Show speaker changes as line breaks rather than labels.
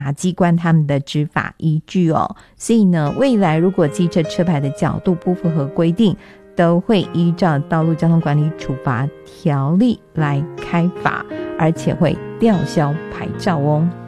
机关他们的执法依据哦。所以呢，未来如果机车车牌的角度不符合规定，都会依照道路交通管理处罚条例来开罚，而且会吊销牌照哦。